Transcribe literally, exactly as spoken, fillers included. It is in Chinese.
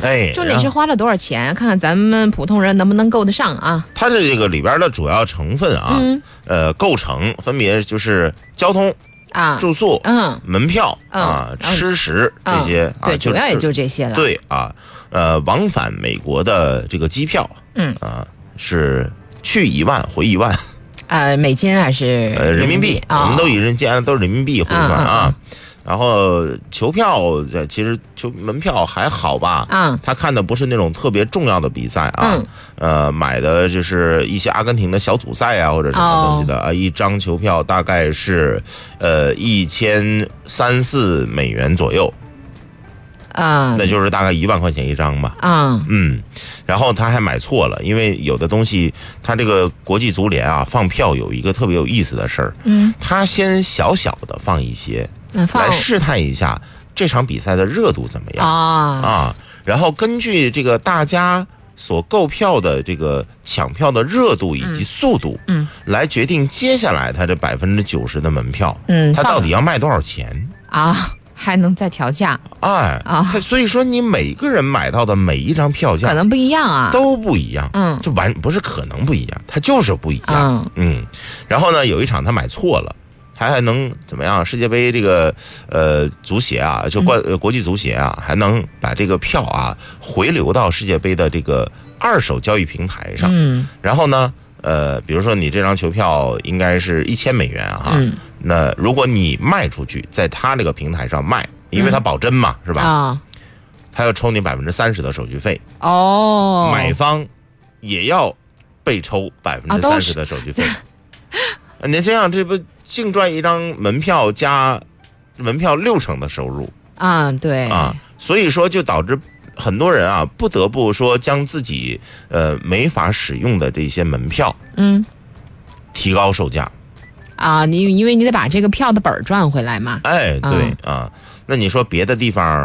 哎， 重点是花了多少钱，看看咱们普通人能不能够得上啊？ 它的这个里边的主要成分啊，嗯、呃，构成分别就是交通啊、住宿、嗯、门票、嗯、啊、吃食这些、嗯、 啊，对，主要也就这些了。 对啊，呃，往返美国的这个机票，嗯啊，是去一万回一万。 呃，美金还是呃人民币？ 哦、 我们都以人既然都是人民币汇算啊。嗯嗯嗯，然后球票，其实球门票还好吧？嗯，他看的不是那种特别重要的比赛啊，嗯、呃，买的就是一些阿根廷的小组赛啊，或者什么东西的啊。哦、一张球票大概是呃一千三四美元左右。啊，那就是大概一万块钱一张吧。啊，嗯，然后他还买错了，因为有的东西，他这个国际足联啊放票有一个特别有意思的事儿，嗯，他先小小的放一些，来试探一下这场比赛的热度怎么样啊啊，然后根据这个大家所购票的这个抢票的热度以及速度，嗯，来决定接下来他这百分之九十的门票，嗯，他到底要卖多少钱啊？ 还能再调价， 哎啊，所以说你每个人买到的每一张票价可能不一样啊， 都不一样，嗯，就完不是可能不一样，它就是不一样，嗯，嗯，然后呢，有一场他买错了，还还能怎么样？世界杯这个呃足协啊，就国、嗯、国际足协啊，还能把这个票啊回流到世界杯的这个二手交易平台上，嗯，然后呢，呃，比如说你这张球票应该是一千美元啊。嗯，那如果你卖出去，在他这个平台上卖，因为他保真嘛，嗯、是吧？啊，他要抽你百分之三十的手续费。哦，买方也要被抽百分之三十的手续费。啊、你这样，这不净赚一张门票加门票六成的收入啊？对啊，所以说就导致很多人啊，不得不说将自己呃没法使用的这些门票，嗯，提高售价。 啊，你因为你得把这个票的本儿赚回来嘛。 哎，对啊，那你说别的地方